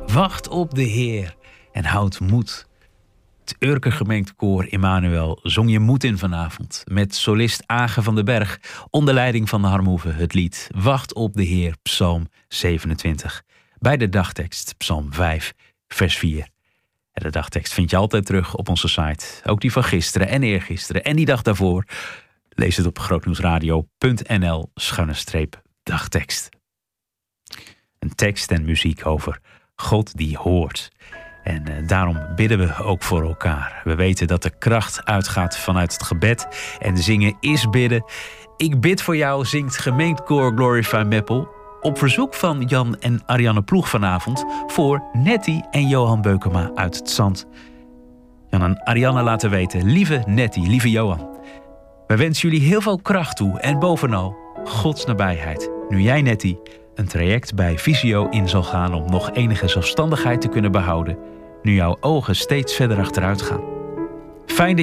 Wacht op de Heer en houd moed. Het Urker gemengd koor Immanuel zong je moed in vanavond. Met solist Age van den Berg, onder leiding van de harmhoeven het lied Wacht op de Heer, Psalm 27. Bij de dagtekst, Psalm 5, vers 4. En de dagtekst vind je altijd terug op onze site. Ook die van gisteren en eergisteren en die dag daarvoor. Lees het op grootnieuwsradio.nl/dagtekst. Een tekst en muziek over God die hoort. En daarom bidden we ook voor elkaar. We weten dat de kracht uitgaat vanuit het gebed. En zingen is bidden. Ik bid voor jou, zingt gemengd koor Glorify Meppel. Op verzoek van Jan en Ariane Ploeg vanavond voor Nettie en Johan Beukema uit het Zand. Jan en Ariane laten weten, lieve Nettie, lieve Johan. Wij wensen jullie heel veel kracht toe en bovenal Gods nabijheid. Nu jij, Nettie, een traject bij Visio in zal gaan om nog enige zelfstandigheid te kunnen behouden, nu jouw ogen steeds verder achteruit gaan. Fijn dat